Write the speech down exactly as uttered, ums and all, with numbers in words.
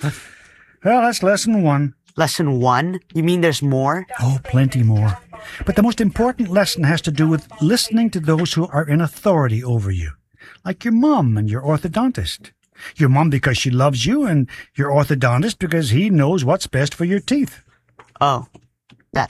Well, that's lesson one. Lesson one? You mean there's more? Oh, plenty more. But the most important lesson has to do with listening to those who are in authority over you, like your mom and your orthodontist. Your mom because she loves you, and your orthodontist because he knows what's best for your teeth. Oh,